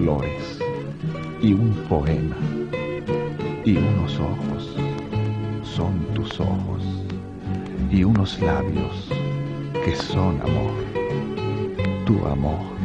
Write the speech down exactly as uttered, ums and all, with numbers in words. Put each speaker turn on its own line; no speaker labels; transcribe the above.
flores y un poema y unos ojos son tus ojos y unos labios que son amor, tu amor.